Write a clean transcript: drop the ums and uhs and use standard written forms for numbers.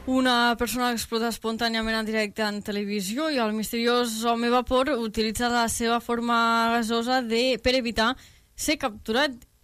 Una persona explota espontàniament en directe en televisió i el misteriós home vapor utilitza la seva forma gasosa per evitar ser capturat